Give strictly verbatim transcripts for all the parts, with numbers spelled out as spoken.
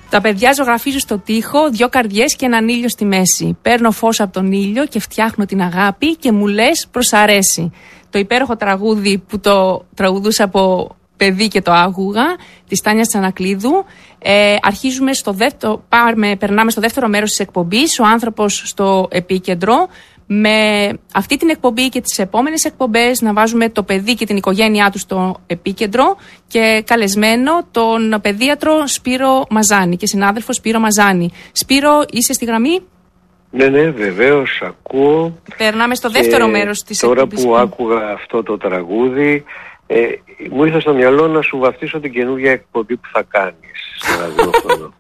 Τα παιδιά ζωγραφίζουν στο τοίχο δυο καρδιές και έναν ήλιο στη μέση. Παίρνω φως από τον ήλιο και φτιάχνω την αγάπη και μου λες προς αρέσει. Το υπέροχο τραγούδι που το τραγουδούσα από παιδί και το άκουγα, της Τάνιας Τσανακλείδου. Ε, αρχίζουμε στο δεύτερο, πάμε, περνάμε στο δεύτερο μέρος της εκπομπής, ο άνθρωπος στο επίκεντρο. Με αυτή την εκπομπή και τις επόμενες εκπομπές να βάζουμε το παιδί και την οικογένειά του στο επίκεντρο και καλεσμένο τον παιδίατρο Σπύρο Μαζάνη και συνάδελφο Σπύρο Μαζάνη. Σπύρο, είσαι στη γραμμή? Ναι, ναι, βεβαίως, ακούω. Περνάμε στο δεύτερο μέρος της τώρα εκπομπής. Τώρα που άκουγα αυτό το τραγούδι, ε, μου ήρθε στο μυαλό να σου βαφτίσω την καινούργια εκπομπή που θα κάνεις στο ραδιόφωνο.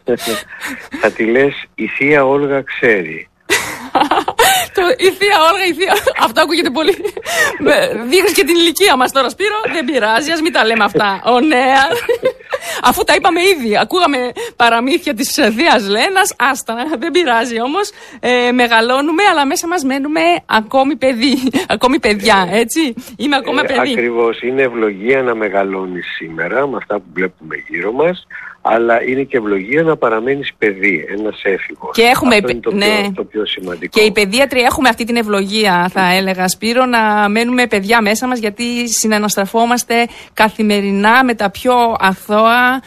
Θα τη λες «Η Θεία Όλγα ξέρει». Το, η Θεία Όλγα, η Θεία... Αυτό ακούγεται πολύ. Δείχνεις και την ηλικία μας τώρα, Σπύρο. Δεν πειράζει, ας μην τα λέμε αυτά. Ο νέα. Αφού τα είπαμε ήδη. Ακούγαμε παραμύθια της Θείας Λένας. Άστα, δεν πειράζει όμως. Ε, μεγαλώνουμε, αλλά μέσα μας μένουμε ακόμη παιδί. Ακόμη παιδιά, έτσι. Είμαι ακόμα ε, παιδί. Ακριβώς. Είναι ευλογία να μεγαλώνεις σήμερα με αυτά που βλέπουμε γύρω μας. Αλλά είναι και ευλογία να παραμένεις παιδί, ένας έφηβος. Και έχουμε, αυτό είναι το, ναι. πιο, το πιο σημαντικό. Και οι παιδίατροι έχουμε αυτή την ευλογία, θα έλεγα, Σπύρο, να μένουμε παιδιά μέσα μας, γιατί συναναστραφόμαστε καθημερινά με τα πιο αθώα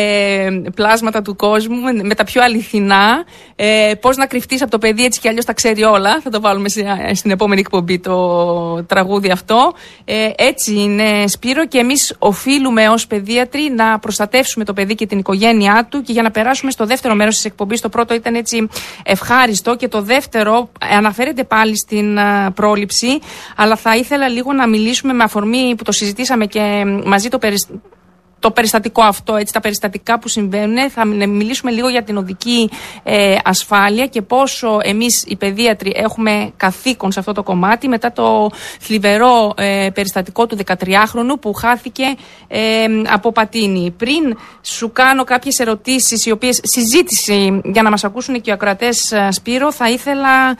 ε, πλάσματα του κόσμου, με τα πιο αληθινά. Ε, πώς να κρυφτείς από το παιδί, έτσι κι αλλιώς τα ξέρει όλα. Θα το βάλουμε στην επόμενη εκπομπή το τραγούδι αυτό. Ε, έτσι είναι, Σπύρο, και εμείς οφείλουμε ως παιδίατροι να προστατεύσουμε το παιδί και την οικογένειά του. Και για να περάσουμε στο δεύτερο μέρος της εκπομπής, το πρώτο ήταν έτσι ευχάριστο και το δεύτερο αναφέρεται πάλι στην uh, πρόληψη, αλλά θα ήθελα λίγο να μιλήσουμε με αφορμή που το συζητήσαμε και μαζί το περιστατικό. Το περιστατικό αυτό, έτσι, τα περιστατικά που συμβαίνουν. Θα μιλήσουμε λίγο για την οδική ε, ασφάλεια και πόσο εμείς οι παιδίατροι έχουμε καθήκον σε αυτό το κομμάτι μετά το θλιβερό ε, περιστατικό του δεκατριάχρονου που χάθηκε ε, από πατίνι. Πριν σου κάνω κάποιες ερωτήσεις, οι οποίες συζήτηση για να μας ακούσουν και οι ακροατές, Σπύρο, θα ήθελα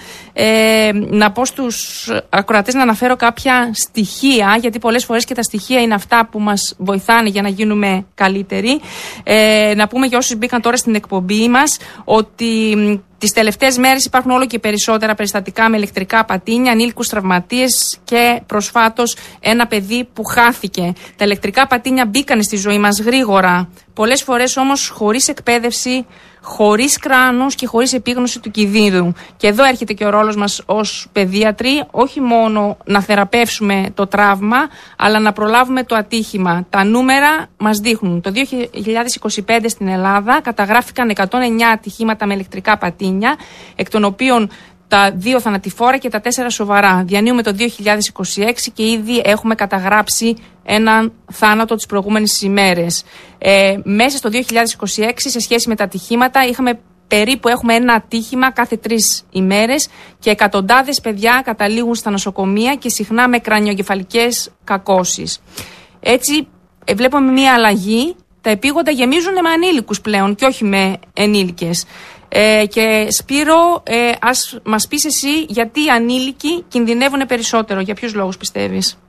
ε, να πω στους ακροατές να αναφέρω κάποια στοιχεία, γιατί πολλές φορές και τα στοιχεία είναι αυτά που μας βοηθάνε για να γίνουμε καλύτεροι. Ε, να πούμε για όσους μπήκαν τώρα στην εκπομπή μας ότι τις τελευταίες μέρες υπάρχουν όλο και περισσότερα περιστατικά με ηλεκτρικά πατίνια, ανήλικους τραυματίες και προσφάτως ένα παιδί που χάθηκε. Τα ηλεκτρικά πατίνια μπήκαν στη ζωή μας γρήγορα, πολλές φορές όμως χωρίς εκπαίδευση, χωρίς κράνος και χωρίς επίγνωση του κινδύνου. Και εδώ έρχεται και ο ρόλος μας ως παιδίατροι, όχι μόνο να θεραπεύσουμε το τραύμα, αλλά να προλάβουμε το ατύχημα. Τα νούμερα μας δείχνουν. Το δύο χιλιάδες είκοσι πέντε στην Ελλάδα καταγράφηκαν εκατόν εννιά ατυχήματα με ηλεκτρικά πατίνια, εκ των οποίων τα δύο θανατηφόρα και τα τέσσερα σοβαρά. Διανύουμε το δύο χιλιάδες είκοσι έξι και ήδη έχουμε καταγράψει έναν θάνατο τις προηγούμενες ημέρες. Ε, μέσα στο δύο χιλιάδες είκοσι έξι, σε σχέση με τα ατυχήματα, είχαμε περίπου έχουμε ένα ατύχημα κάθε τρεις ημέρες και εκατοντάδες παιδιά καταλήγουν στα νοσοκομεία και συχνά με κρανιογκεφαλικές κακώσεις. Έτσι, ε, βλέπουμε μια αλλαγή. Τα επίγοντα γεμίζουν με ανήλικους πλέον και όχι με ενήλικες. Ε, και Σπύρο, ε, ας μας πεις εσύ γιατί οι ανήλικοι κινδυνεύουν περισσότερο, για ποιους λόγους πιστεύεις?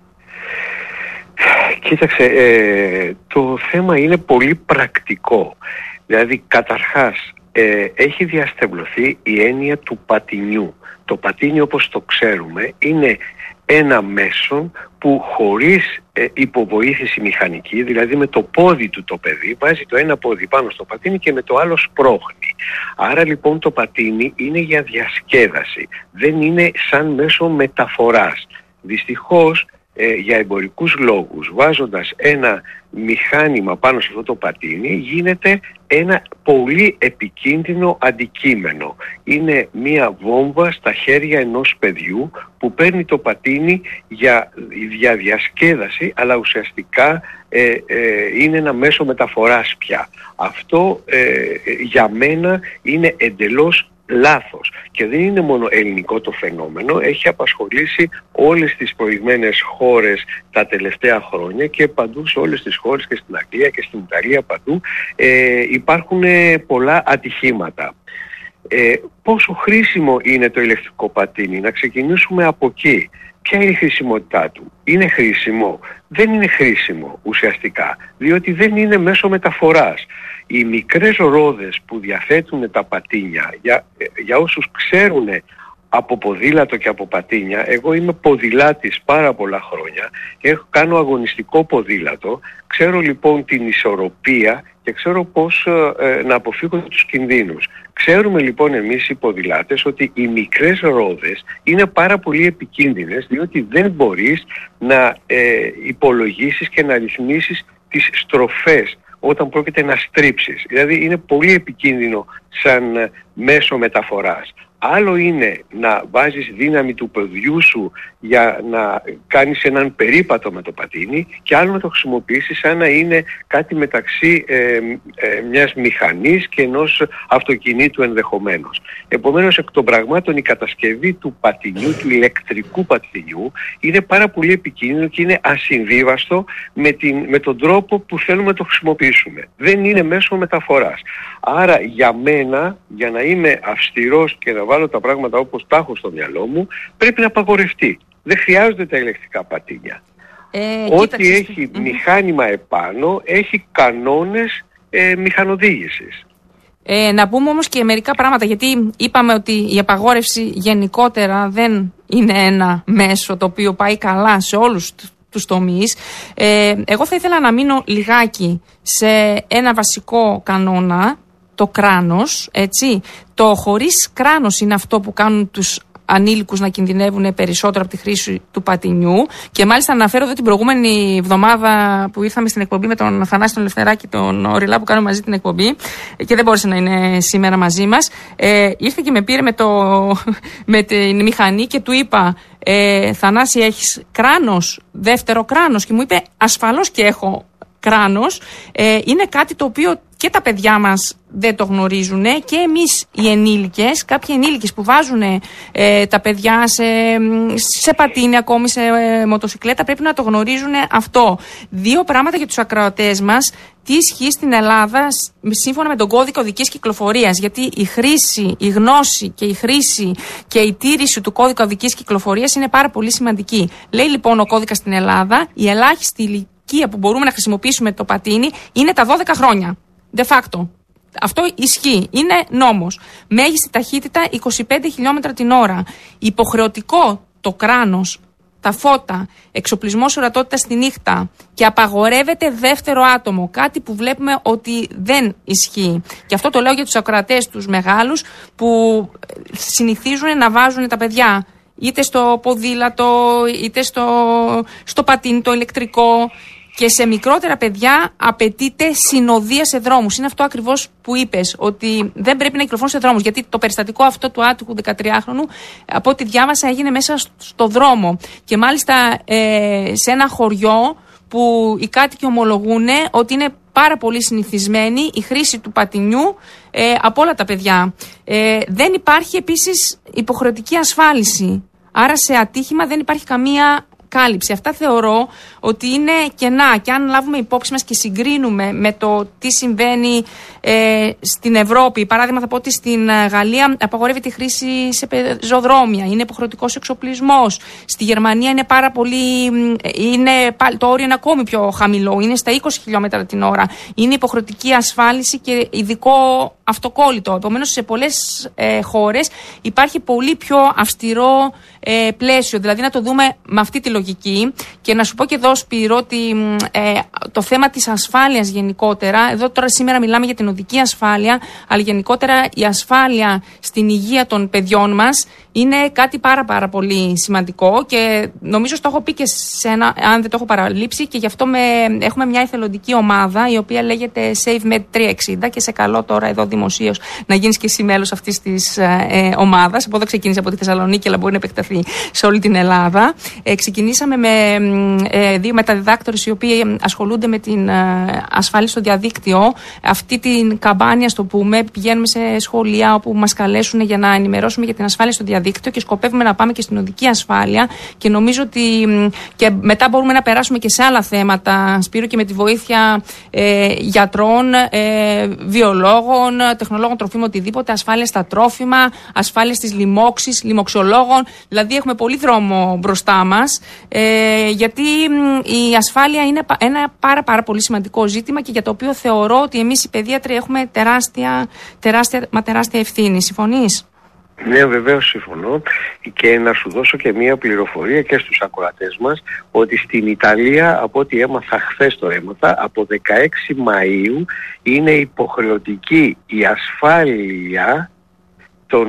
Κοίταξε, ε, το θέμα είναι πολύ πρακτικό. Δηλαδή, καταρχάς, ε, έχει διαστευλωθεί η έννοια του πατινιού. Το πατίνι, όπως το ξέρουμε, είναι ένα μέσο που χωρίς ε, υποβοήθηση μηχανική, δηλαδή με το πόδι του το παιδί, βάζει το ένα πόδι πάνω στο πατίνι και με το άλλο σπρώχνει. Άρα λοιπόν το πατίνι είναι για διασκέδαση, δεν είναι σαν μέσο μεταφοράς. Δυστυχώς, ε, για εμπορικούς λόγους, βάζοντας ένα μηχάνημα πάνω σε αυτό το πατίνι, γίνεται ένα πολύ επικίνδυνο αντικείμενο. Είναι μία βόμβα στα χέρια ενός παιδιού που παίρνει το πατίνι για, για διασκέδαση, αλλά ουσιαστικά ε, ε, είναι ένα μέσο μεταφοράς πια. Αυτό ε, για μένα είναι εντελώς λάθος. Και δεν είναι μόνο ελληνικό το φαινόμενο, έχει απασχολήσει όλες τις προηγμένες χώρες τα τελευταία χρόνια και παντού σε όλες τις χώρες, και στην Αγγλία και στην Ιταλία, παντού ε, υπάρχουν πολλά ατυχήματα. Ε, πόσο χρήσιμο είναι το ηλεκτρικό πατίνι? Να ξεκινήσουμε από εκεί. Ποια είναι η χρησιμότητά του? Είναι χρήσιμο? Δεν είναι χρήσιμο ουσιαστικά, διότι δεν είναι μέσο μεταφοράς. Οι μικρές ρόδες που διαθέτουν τα πατίνια, για, για όσους ξέρουν από ποδήλατο και από πατίνια, εγώ είμαι ποδηλάτης πάρα πολλά χρόνια, έχω, κάνω αγωνιστικό ποδήλατο, ξέρω λοιπόν την ισορροπία και ξέρω πώς ε, να αποφύγω τους κινδύνους. Ξέρουμε λοιπόν εμείς οι ποδηλάτες ότι οι μικρές ρόδες είναι πάρα πολύ επικίνδυνες, διότι δεν μπορείς να ε, υπολογίσεις και να ρυθμίσεις τις στροφές όταν πρόκειται να στρίψεις. Δηλαδή είναι πολύ επικίνδυνο σαν μέσο μεταφοράς. Άλλο είναι να βάζεις δύναμη του ποδιού σου για να κάνεις έναν περίπατο με το πατίνι και άλλο να το χρησιμοποιήσεις σαν να είναι κάτι μεταξύ ε, ε, μιας μηχανής και ενός αυτοκινήτου ενδεχομένως. Επομένως, εκ των πραγμάτων η κατασκευή του πατινιού, του ηλεκτρικού πατινιού, είναι πάρα πολύ επικίνδυνο και είναι ασυμβίβαστο με, την, με τον τρόπο που θέλουμε να το χρησιμοποιήσουμε. Δεν είναι μέσο μεταφοράς. Άρα για μένα, για να είμαι αυστηρός και να βάλω τα πράγματα όπως τα έχω στο μυαλό μου, πρέπει να απαγορευτεί. Δεν χρειάζονται τα ηλεκτρικά πατίνια. Ε, Ό,τι κοίταξε, έχει mm-hmm. μηχάνημα επάνω έχει κανόνες ε, μηχανοδήγησης. Ε, να πούμε όμως και μερικά πράγματα, γιατί είπαμε ότι η απαγόρευση γενικότερα δεν είναι ένα μέσο το οποίο πάει καλά σε όλους τους τομείς. Ε, εγώ θα ήθελα να μείνω λιγάκι σε ένα βασικό κανόνα, το κράνος, έτσι. Το χωρίς κράνος είναι αυτό που κάνουν τους ανήλικους να κινδυνεύουν περισσότερο από τη χρήση του πατινιού. Και μάλιστα αναφέρω εδώ την προηγούμενη εβδομάδα που ήρθαμε στην εκπομπή με τον Θανάση τον Ελευθεράκη, τον Οριλά, που κάνουμε μαζί την εκπομπή και δεν μπόρεσε να είναι σήμερα μαζί μας. Ε, ήρθε και με πήρε με, το, με την μηχανή και του είπα ε, Θανάση, έχεις κράνος, δεύτερο κράνος? Και μου είπε ασφαλώς και έχω κράνος. Ε, είναι κάτι το οποίο και τα παιδιά μας δεν το γνωρίζουν και εμείς οι ενήλικες, κάποιοι ενήλικες που βάζουν ε, τα παιδιά σε, σε πατίνι, ακόμη σε ε, μοτοσυκλέτα, πρέπει να το γνωρίζουν αυτό. Δύο πράγματα για τους ακροατές μας. Τι ισχύει στην Ελλάδα σύμφωνα με τον κώδικα οδικής κυκλοφορίας? Γιατί η χρήση, η γνώση και η χρήση και η τήρηση του κώδικα οδικής κυκλοφορίας είναι πάρα πολύ σημαντική. Λέει λοιπόν ο κώδικας στην Ελλάδα, η ελάχιστη ηλικία που μπορούμε να χρησιμοποιήσουμε το πατίνι είναι τα δώδεκα χρόνια. De facto. Αυτό ισχύει. Είναι νόμος. Μέγιστη ταχύτητα είκοσι πέντε χιλιόμετρα την ώρα. Υποχρεωτικό το κράνος, τα φώτα, εξοπλισμός ορατότητας στη νύχτα και απαγορεύεται δεύτερο άτομο. Κάτι που βλέπουμε ότι δεν ισχύει. Και αυτό το λέω για τους ακροατές τους μεγάλους που συνηθίζουν να βάζουν τα παιδιά είτε στο ποδήλατο είτε στο, στο πατίνι το ηλεκτρικό. Και σε μικρότερα παιδιά απαιτείται συνοδεία σε δρόμους. Είναι αυτό ακριβώς που είπες, ότι δεν πρέπει να κυκλοφορούν σε δρόμους. Γιατί το περιστατικό αυτό του άτυχου δεκατριάχρονου, από ό,τι διάβασα, έγινε μέσα στο δρόμο. Και μάλιστα ε, σε ένα χωριό που οι κάτοικοι ομολογούν ότι είναι πάρα πολύ συνηθισμένη η χρήση του πατινιού ε, από όλα τα παιδιά. Ε, δεν υπάρχει επίσης υποχρεωτική ασφάλιση. Άρα σε ατύχημα δεν υπάρχει καμία κάλυψη. Αυτά θεωρώ ότι είναι κενά και αν λάβουμε υπόψη μας και συγκρίνουμε με το τι συμβαίνει ε, στην Ευρώπη, παράδειγμα θα πω ότι στην Γαλλία απαγορεύεται η χρήση σε πεζοδρόμια, είναι υποχρεωτικός εξοπλισμός, στη Γερμανία είναι πάρα πολύ, είναι, το όριο είναι ακόμη πιο χαμηλό, είναι στα είκοσι χιλιόμετρα την ώρα, είναι υποχρεωτική ασφάλιση και ειδικό αυτοκόλλητο. Επομένως σε πολλές ε, χώρες υπάρχει πολύ πιο αυστηρό ε, πλαίσιο, δηλαδή να το δούμε με αυτή τη λογική. Και να σου πω και εδώ, Σπύρο, ότι ε, το θέμα της ασφάλειας γενικότερα, εδώ τώρα σήμερα μιλάμε για την οδική ασφάλεια, αλλά γενικότερα η ασφάλεια στην υγεία των παιδιών μας είναι κάτι πάρα πάρα πολύ σημαντικό και νομίζω στο έχω πει και σε ένα, αν δεν το έχω παραλείψει, και γι' αυτό με, έχουμε μια εθελοντική ομάδα η οποία λέγεται SaveMed τριακόσια εξήντα και σε καλώ τώρα εδώ δημοσίως να γίνεις και εσύ μέλος αυτής της ε, ομάδας. Από εδώ ξεκίνησε από τη Θεσσαλονίκη, αλλά μπορεί να επεκταθεί σε όλη την Ελλάδα. Ε, ξεκινήσαμε με ε, δύο μεταδιδάκτορες οι οποίοι ασχολούνται με την ε, ασφάλεια στο διαδίκτυο. Αυτή την καμπάνια, στο πούμε, πηγαίνουμε σε σχολεία όπου μας καλέσουν για να ενημερώσουμε για την ασφάλεια στο διαδίκτυο και σκοπεύουμε να πάμε και στην οδική ασφάλεια. Και νομίζω ότι και μετά μπορούμε να περάσουμε και σε άλλα θέματα, Σπύρο, και με τη βοήθεια ε, γιατρών, ε, βιολόγων, τεχνολόγων τροφίμων, οτιδήποτε, ασφάλεια στα τρόφιμα, ασφάλεια στις λοιμώξεις, λοιμοξιολόγων. Δηλαδή έχουμε πολύ δρόμο μπροστά μας, ε, γιατί η ασφάλεια είναι ένα πάρα, πάρα πολύ σημαντικό ζήτημα και για το οποίο θεωρώ ότι εμείς οι παιδίατροι έχουμε τεράστια, τεράστια, μα τεράστια ευθύνη. Συμφωνείς? Ναι, βεβαίως συμφωνώ, και να σου δώσω και μία πληροφορία και στους ακροατές μας ότι στην Ιταλία, από ό,τι έμαθα χθες το έμαθα, από δεκαέξι Μαΐου είναι υποχρεωτική η ασφάλεια των,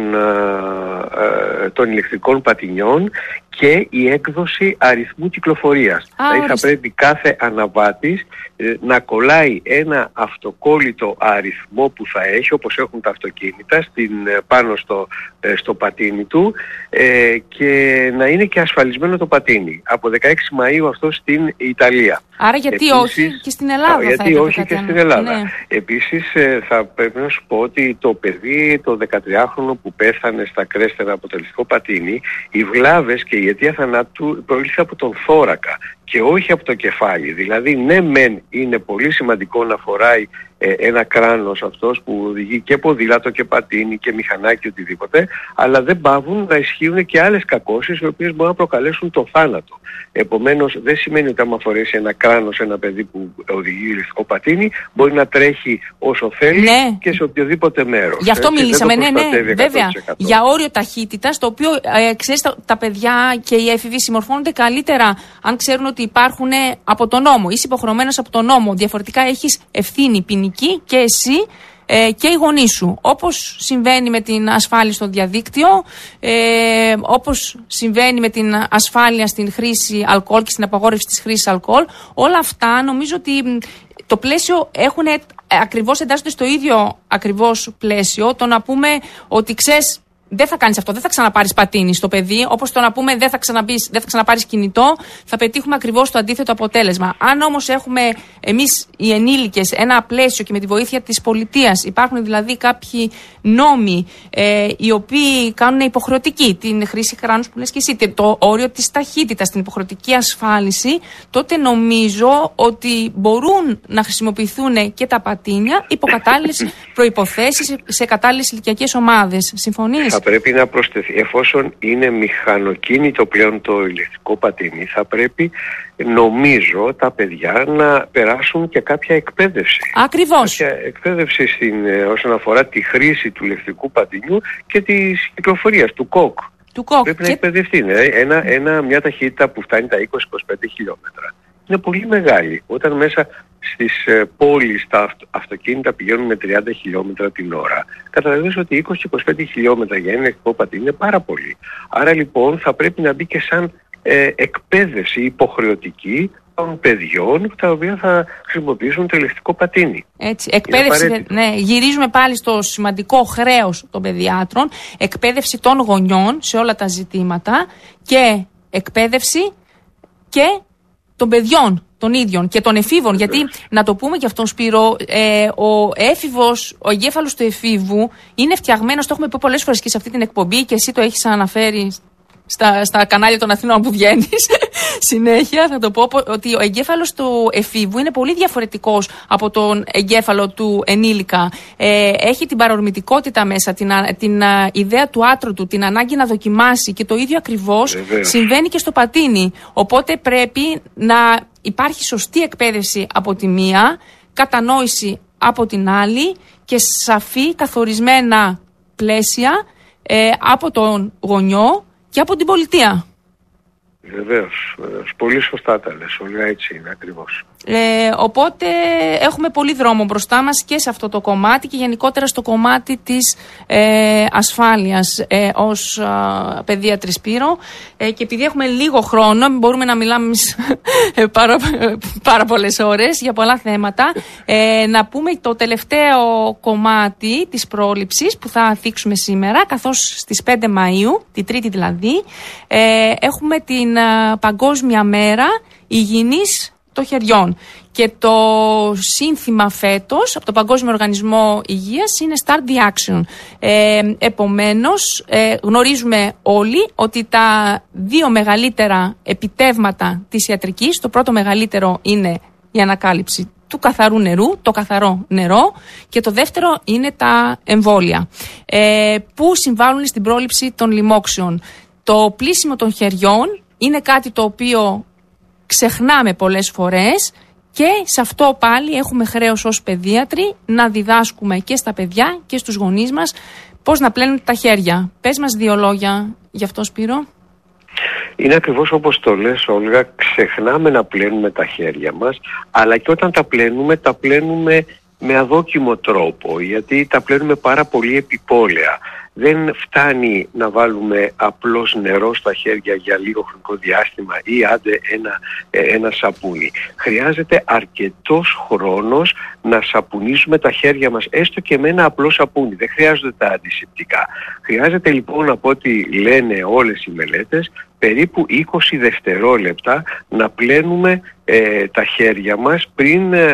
ε, των ηλεκτρικών πατινιών και η έκδοση αριθμού κυκλοφορίας. Δηλαδή θα πρέπει κάθε αναβάτης ε, να κολλάει ένα αυτοκόλλητο αριθμό που θα έχει, όπως έχουν τα αυτοκίνητα, στην, πάνω στο, ε, στο πατίνι του, ε, και να είναι και ασφαλισμένο το πατίνι. Από δεκαέξι Μαΐου αυτό στην Ιταλία. Άρα γιατί Επίσης, όχι και στην Ελλάδα? Γιατί θα όχι και στην Ελλάδα. Ναι. Επίσης ε, θα πρέπει να σου πω ότι το παιδί, το δεκατριάχρονο που πέθανε στα Κρέστερα από το ηλεκτρικό πατίνι, οι βλάβες και η αιτία θανάτου προήλθε από τον θώρακα και όχι από το κεφάλι. Δηλαδή ναι μεν είναι πολύ σημαντικό να φοράει ε, ένα κράνος αυτός που οδηγεί και ποδήλατο και πατίνι και μηχανάκι οτιδήποτε, αλλά δεν πάβουν να ισχύουν και άλλες κακώσεις οι οποίες μπορούν να προκαλέσουν το θάνατο. Επομένως δεν σημαίνει ότι άμα φορέσει ένα κράνος ένα παιδί που οδηγεί ηλεκτρικό πατίνι μπορεί να τρέχει όσο θέλει, ναι, και σε οποιοδήποτε μέρος. Γι' αυτό έτσι, μιλήσαμε, ναι, ναι, βέβαια, για όριο ταχύτητας, το οποίο ε, ξέρεις, τα, τα παιδιά και οι έφηβοι συμμορφώνονται καλύτερα αν ξέρουν ότι υπάρχουν από τον νόμο. Είσαι υποχρεωμένος από τον νόμο. Διαφορετικά έχεις ευθύνη ποινική και εσύ ε, και οι γονείς σου. Όπως συμβαίνει με την ασφάλεια στο διαδίκτυο, ε, όπως συμβαίνει με την ασφάλεια στην χρήση αλκοόλ και στην απαγόρευση της χρήσης αλκοόλ, όλα αυτά νομίζω ότι το πλαίσιο έχουν ακριβώς, εντάσσονται στο ίδιο ακριβώς πλαίσιο. Το να πούμε ότι ξέρεις, δεν θα κάνεις αυτό, δεν θα ξαναπάρεις πατίνι στο παιδί, όπως το να πούμε δεν θα, δεν θα ξαναπάρεις κινητό, θα πετύχουμε ακριβώς το αντίθετο αποτέλεσμα. Αν όμως έχουμε εμείς οι ενήλικες ένα πλαίσιο και με τη βοήθεια της πολιτείας, υπάρχουν δηλαδή κάποιοι νόμοι ε, οι οποίοι κάνουν υποχρεωτική την χρήση κράνους που λες και εσύ, το όριο της ταχύτητας, την υποχρεωτική ασφάλιση, τότε νομίζω ότι μπορούν να χρησιμοποιηθούν και τα πατίνια υπό κατάλληλες προϋποθέσεις σε κατάλληλες ηλικιακές ομάδες. Συμφωνείς? Θα πρέπει να προσθεθεί, εφόσον είναι μηχανοκίνητο πλέον το ηλεκτρικό πατίνι, θα πρέπει νομίζω τα παιδιά να περάσουν και κάποια εκπαίδευση. Ακριβώς. Κάποια εκπαίδευση στην, όσον αφορά τη χρήση του ηλεκτρικού πατινιού και της κυκλοφορίας, του κοκ. Του κοκ. Πρέπει και... να εκπαιδευτεί. Ναι. Ένα, ένα, μια ταχύτητα που φτάνει τα είκοσι με είκοσι πέντε χιλιόμετρα. Είναι πολύ μεγάλη. Όταν μέσα στις ε, πόλεις τα αυτο, αυτοκίνητα πηγαίνουν με τριάντα χιλιόμετρα την ώρα, καταλαβαίνεις ότι είκοσι με είκοσι πέντε χιλιόμετρα για ένα ηλεκτρικό πατίνι είναι πάρα πολύ. Άρα λοιπόν θα πρέπει να μπει και σαν ε, εκπαίδευση υποχρεωτική των παιδιών τα οποία θα χρησιμοποιήσουν το ηλεκτρικό πατίνι. Έτσι, εκπαίδευση, ναι, γυρίζουμε πάλι στο σημαντικό χρέος των παιδιάτρων, εκπαίδευση των γονιών σε όλα τα ζητήματα και εκπαίδευση και των παιδιών των ίδιων και των εφήβων. Γιατί, να το πούμε και αυτόν, Σπύρο, ε, ο έφηβος, ο εγκέφαλος του εφήβου είναι φτιαγμένος, το έχουμε πει πολλές φορές και σε αυτή την εκπομπή και εσύ το έχεις αναφέρει στα, στα κανάλια των Αθηνών που βγαίνεις συνέχεια, θα το πω, ότι ο εγκέφαλος του εφήβου είναι πολύ διαφορετικός από τον εγκέφαλο του ενήλικα. Ε, έχει την παρορμητικότητα μέσα, την, την α, ιδέα του άτρου του, την ανάγκη να δοκιμάσει, και το ίδιο ακριβώς Βεβαίως. συμβαίνει και στο πατίνι. Οπότε πρέπει να υπάρχει σωστή εκπαίδευση από τη μία, κατανόηση από την άλλη και σαφή καθορισμένα πλαίσια ε, από τον γονιό και από την πολιτεία. Βεβαίως, βεβαίως. Πολύ σωστά τα λες, όλα έτσι είναι ακριβώς. Ε, οπότε έχουμε πολύ δρόμο μπροστά μας και σε αυτό το κομμάτι και γενικότερα στο κομμάτι της ε, ασφάλειας ε, ως ε, παιδίατρη Σπύρο, ε, και επειδή έχουμε λίγο χρόνο, μπορούμε να μιλάμε ε, πάρα, πάρα πολλές ώρες για πολλά θέματα, ε, να πούμε το τελευταίο κομμάτι της πρόληψης που θα θίξουμε σήμερα, καθώς στις πέντε Μαΐου, την Τρίτη δηλαδή, ε, έχουμε την ε, Παγκόσμια Μέρα Υγιεινής των Χεριών. Και το σύνθημα φέτος από το Παγκόσμιο Οργανισμό Υγείας είναι Start the Action. Ε, επομένως, ε, γνωρίζουμε όλοι ότι τα δύο μεγαλύτερα επιτεύγματα της ιατρικής, το πρώτο μεγαλύτερο είναι η ανακάλυψη του καθαρού νερού, το καθαρό νερό, και το δεύτερο είναι τα εμβόλια, ε, που συμβάλλουν στην πρόληψη των λοιμόξεων. Το πλύσιμο των χεριών είναι κάτι το οποίο ξεχνάμε πολλές φορές και σε αυτό πάλι έχουμε χρέος ως παιδίατροι να διδάσκουμε και στα παιδιά και στους γονείς μας πώς να πλένουν τα χέρια. Πες μας δύο λόγια γι' αυτό, Σπύρο. Είναι ακριβώς όπως το λες, Όλγα, ξεχνάμε να πλένουμε τα χέρια μας, αλλά και όταν τα πλένουμε, τα πλένουμε με αδόκιμο τρόπο, γιατί τα πλένουμε πάρα πολύ επιπόλαια. Δεν φτάνει να βάλουμε απλώς νερό στα χέρια για λίγο χρονικό διάστημα ή άντε ένα, ένα σαπούνι. Χρειάζεται αρκετός χρόνος να σαπουνίζουμε τα χέρια μας, έστω και με ένα απλό σαπούνι. Δεν χρειάζονται τα αντισηπτικά. Χρειάζεται λοιπόν, από ό,τι λένε όλες οι μελέτες, περίπου είκοσι δευτερόλεπτα να πλένουμε ε, τα χέρια μας πριν ε,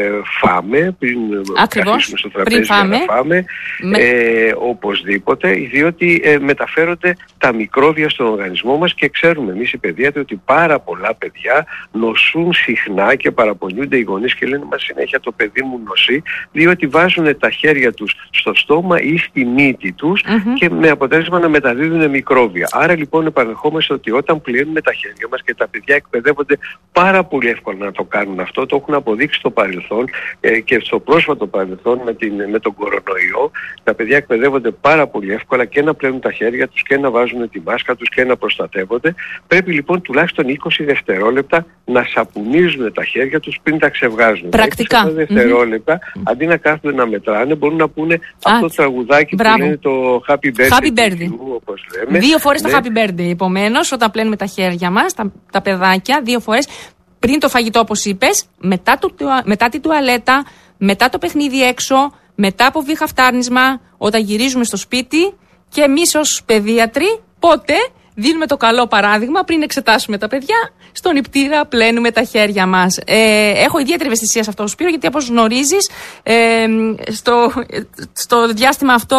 φάμε, πριν καθίσουμε στο τραπέζι για να φάμε, με... ε, οπωσδήποτε, διότι ε, μεταφέρονται τα μικρόβια στον οργανισμό μας και ξέρουμε εμείς οι παιδίατροι ότι πάρα πολλά παιδιά νοσούν συχνά και παραπονιούνται οι γονείς και λένε, μα συνέχεια το παιδί μου νοσεί, διότι βάζουν τα χέρια τους στο στόμα ή στη μύτη τους mm-hmm. και με αποτέλεσμα να μεταδίδουν μικρόβια. Άρα λοιπόν επανερχόμαστε ότι όταν πλένουμε τα χέρια μας, και τα παιδιά εκπαιδεύονται πάρα πολύ εύκολα να το κάνουν αυτό, το έχουν αποδείξει στο παρελθόν ε, και στο πρόσφατο παρελθόν με, την, με τον κορονοϊό, τα παιδιά εκπαιδεύονται πάρα πολύ εύκολα και να πλένουν τα χέρια τους και να βάζουν τη μάσκα τους και να προστατεύονται. Πρέπει λοιπόν τουλάχιστον είκοσι δευτερόλεπτα να σαπουνίζουν τα χέρια τους πριν τα ξεβγάζουν. Πρακτικά. είκοσι δευτερόλεπτα, mm-hmm. αντί να κάθονται να μετράνε, μπορούν να πούνε Α, αυτό το τραγουδάκι μπράβο. Που λένε το Happy Birthday, Happy birthday. You, όπως λέμε. Δύο φορές ναι. το Happy Birthday, επομένως, όταν πλένουμε τα χέρια μας, τα, τα παιδάκια, δύο φορές, πριν το φαγητό όπως είπες, μετά, το, μετά την τουαλέτα, μετά το παιχνίδι έξω, μετά από βήχα φτάρνισμα, όταν γυρίζουμε στο σπίτι, και εμείς ως παιδίατροι πότε δίνουμε το καλό παράδειγμα πριν εξετάσουμε τα παιδιά, στον νηπτήρα πλένουμε τα χέρια μας. Ε, έχω ιδιαίτερη ευαισθησία σε αυτό το Σπύρο, γιατί όπως γνωρίζεις, ε, στο, στο διάστημα αυτό,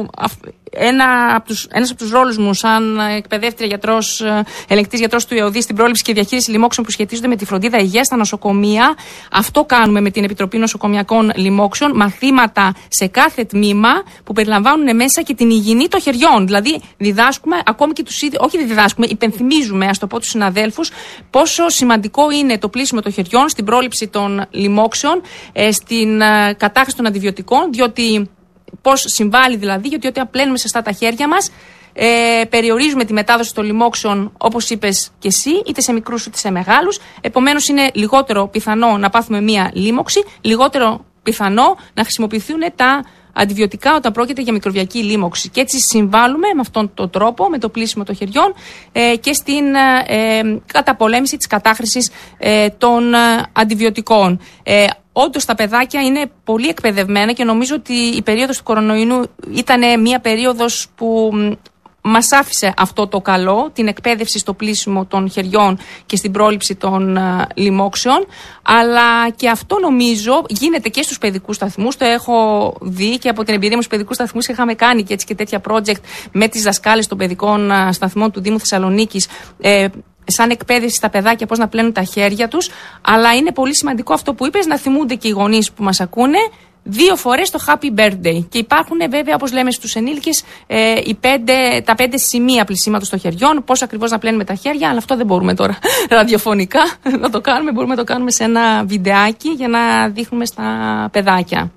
ένα από τους, ένας από τους ρόλους μου σαν εκπαιδεύτρια γιατρός, ελεγκτής γιατρός του ΕΟΔΗ στην πρόληψη και διαχείριση λοιμόξεων που σχετίζονται με τη φροντίδα υγείας στα νοσοκομεία. Αυτό κάνουμε με την Επιτροπή Νοσοκομιακών Λοιμόξεων. Μαθήματα σε κάθε τμήμα που περιλαμβάνουν μέσα και την υγιεινή των χεριών. Δηλαδή, διδάσκουμε, ακόμη και τους ίδιους, όχι δεν διδάσκουμε, υπενθυμίζουμε, ας το πω, τους συναδέλφους, πόσο σημαντικό είναι το πλύσιμο των χεριών στην πρόληψη των λοιμόξεων, ε, στην ε, κατάχρηση των αντιβιωτικών, διότι. Πώς συμβάλλει δηλαδή, γιατί όταν πλένουμε σωστά τα χέρια μας, ε, περιορίζουμε τη μετάδοση των λοιμόξεων, όπως είπες και εσύ, είτε σε μικρούς είτε σε μεγάλους. Επομένως, είναι λιγότερο πιθανό να πάθουμε μία λίμωξη, λιγότερο πιθανό να χρησιμοποιηθούν τα αντιβιωτικά όταν πρόκειται για μικροβιακή λίμωξη. Και έτσι συμβάλλουμε με αυτόν τον τρόπο, με το πλύσιμο των χεριών ε, και στην ε, καταπολέμηση της κατάχρησης ε, των ε, αντιβιωτικών. Ε, Όντως τα παιδάκια είναι πολύ εκπαιδευμένα και νομίζω ότι η περίοδος του κορονοϊού ήταν μια περίοδος που μας άφησε αυτό το καλό, την εκπαίδευση στο πλύσιμο των χεριών και στην πρόληψη των uh, λοιμόξεων, αλλά και αυτό νομίζω γίνεται και στους παιδικούς σταθμούς. Το έχω δει και από την εμπειρία μου στους παιδικούς σταθμούς, είχαμε κάνει και έτσι και τέτοια project με τις δασκάλες των παιδικών uh, σταθμών του Δήμου Θεσσαλονίκης, ε, σαν εκπαίδευση στα παιδάκια πώς να πλένουν τα χέρια τους. Αλλά είναι πολύ σημαντικό αυτό που είπες, να θυμούνται και οι γονείς που μας ακούνε δύο φορές το Happy Birthday. Και υπάρχουν βέβαια, όπως λέμε στους ενήλικες, ε, οι πέντε, τα πέντε σημεία πλυσίματος των χεριών, πώς ακριβώς να πλένουμε τα χέρια, αλλά αυτό δεν μπορούμε τώρα ραδιοφωνικά να το κάνουμε. Μπορούμε να το κάνουμε σε ένα βιντεάκι για να δείχνουμε στα παιδάκια.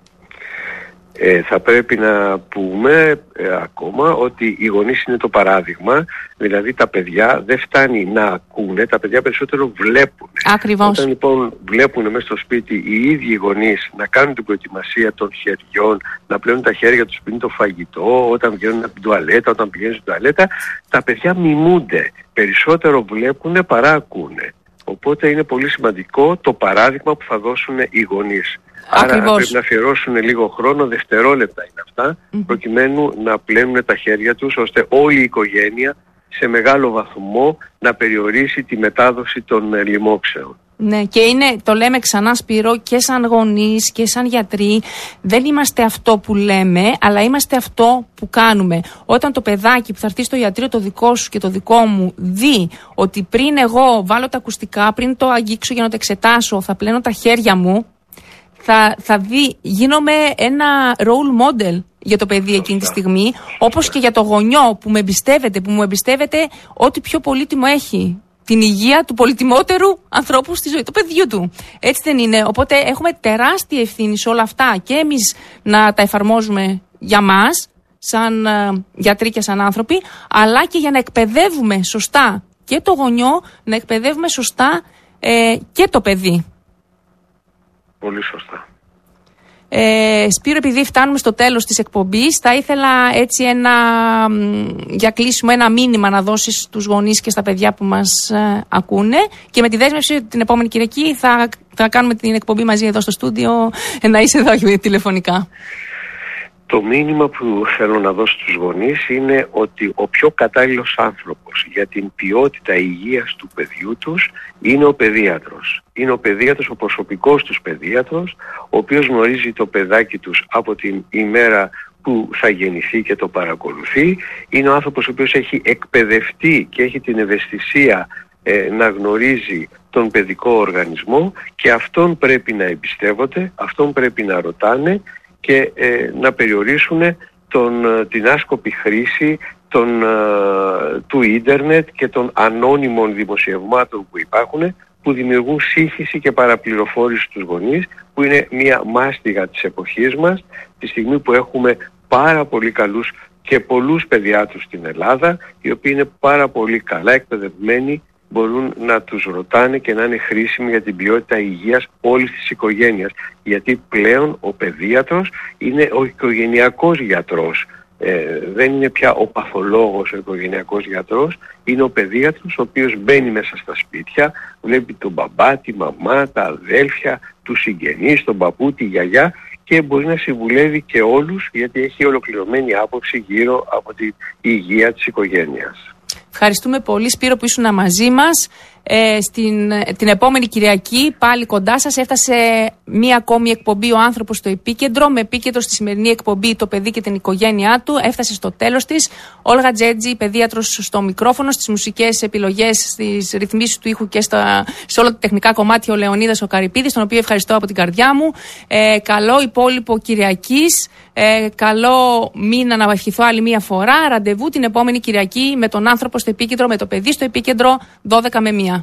Ε, θα πρέπει να πούμε ε, ακόμα ότι οι γονείς είναι το παράδειγμα, δηλαδή τα παιδιά δεν φτάνει να ακούνε, τα παιδιά περισσότερο βλέπουν. Ακριβώς. Όταν λοιπόν βλέπουν μέσα στο σπίτι οι ίδιοι γονείς να κάνουν την προετοιμασία των χεριών, να πλένουν τα χέρια τους πριν το φαγητό, όταν βγαίνουν από την τουαλέτα, όταν πηγαίνουν στην τουαλέτα, τα παιδιά μιμούνται, περισσότερο βλέπουν παρά ακούνε. Οπότε είναι πολύ σημαντικό το παράδειγμα που θα δώσουν οι γονείς. Άρα Ακριβώς. πρέπει να αφιερώσουν λίγο χρόνο, δευτερόλεπτα είναι αυτά, mm-hmm. προκειμένου να πλένουν τα χέρια τους, ώστε όλη η οικογένεια σε μεγάλο βαθμό να περιορίσει τη μετάδοση των λοιμόξεων. Ναι, και είναι, το λέμε ξανά Σπύρο, και σαν γονείς και σαν γιατροί, δεν είμαστε αυτό που λέμε, αλλά είμαστε αυτό που κάνουμε. Όταν το παιδάκι που θα έρθει στο ιατρείο το δικό σου και το δικό μου δει ότι πριν εγώ βάλω τα ακουστικά, πριν το αγγίξω για να το εξετάσω, θα πλένω τα χέρια μου, θα, θα δει, γίνομαι ένα role model για το παιδί εκείνη τη στιγμή, όπως και για το γονιό που με εμπιστεύεται, που μου εμπιστεύεται ό,τι πιο πολύτιμο έχει. Την υγεία του πολυτιμότερου ανθρώπου στη ζωή, του παιδιού του. Έτσι δεν είναι? Οπότε έχουμε τεράστια ευθύνη σε όλα αυτά και εμείς να τα εφαρμόζουμε για μας, σαν uh, γιατροί και σαν άνθρωποι, αλλά και για να εκπαιδεύουμε σωστά και το γονιό, να εκπαιδεύουμε σωστά ε, και το παιδί. Πολύ σωστά. Ε, Σπύρο, επειδή φτάνουμε στο τέλος της εκπομπής, θα ήθελα έτσι ένα, για κλείσιμο, ένα μήνυμα να δώσεις στους γονείς και στα παιδιά που μας ε, ακούνε, και με τη δέσμευση την επόμενη Κυριακή θα, θα κάνουμε την εκπομπή μαζί εδώ στο στούντιο, να είσαι εδώ τηλεφωνικά. Το μήνυμα που θέλω να δώσω στους γονείς είναι ότι ο πιο κατάλληλος άνθρωπος για την ποιότητα υγείας του παιδιού τους είναι ο παιδίατρος. Είναι ο παιδίατρος, ο προσωπικός τους παιδίατρος, ο οποίος γνωρίζει το παιδάκι τους από την ημέρα που θα γεννηθεί και το παρακολουθεί. Είναι ο άνθρωπος ο οποίος έχει εκπαιδευτεί και έχει την ευαισθησία ε, να γνωρίζει τον παιδικό οργανισμό, και αυτόν πρέπει να εμπιστεύονται, αυτόν πρέπει να ρωτάνε και ε, να περιορίσουν τον, την άσκοπη χρήση των, ε, του ίντερνετ και των ανώνυμων δημοσιευμάτων που υπάρχουν, που δημιουργούν σύγχυση και παραπληροφόρηση στους γονείς, που είναι μια μάστιγα της εποχής μας, τη στιγμή που έχουμε πάρα πολύ καλούς και πολλούς παιδιάτρους στην Ελλάδα, οι οποίοι είναι πάρα πολύ καλά εκπαιδευμένοι, μπορούν να τους ρωτάνε και να είναι χρήσιμοι για την ποιότητα υγείας όλης της οικογένειας. Γιατί πλέον ο παιδίατρος είναι ο οικογενειακός γιατρός. Ε, δεν είναι πια ο παθολόγος ο οικογενειακός γιατρός, είναι ο παιδίατρος ο οποίος μπαίνει μέσα στα σπίτια, βλέπει τον μπαμπά, τη μαμά, τα αδέλφια, τους συγγενείς, τον παππού, τη γιαγιά, και μπορεί να συμβουλεύει και όλους, γιατί έχει ολοκληρωμένη άποψη γύρω από την υγεία της οικογένειας. Ευχαριστούμε πολύ, Σπύρο, που ήσουν μαζί μας. Ε, στην, την επόμενη Κυριακή πάλι κοντά σας έφτασε μία ακόμη εκπομπή, Ο Άνθρωπος στο Επίκεντρο, με επίκεντρο στη σημερινή εκπομπή το παιδί και την οικογένειά του. Έφτασε στο τέλος της. Όλγα Τζέτζη, παιδίατρος στο μικρόφωνο, στις μουσικές επιλογές, στις ρυθμίσεις του ήχου και στα, σε όλα τα τεχνικά κομμάτια ο Λεωνίδας ο Καρυπίδης, τον οποίο ευχαριστώ από την καρδιά μου. Ε, καλό υπόλοιπο Κυριακής. Ε, καλό μήνα να ευχηθώ άλλη μία φορά. Ραντεβού την επόμενη Κυριακή με τον άνθρωπο στο επίκεντρο, με το παιδί στο επίκεντρο, δώδεκα με μία.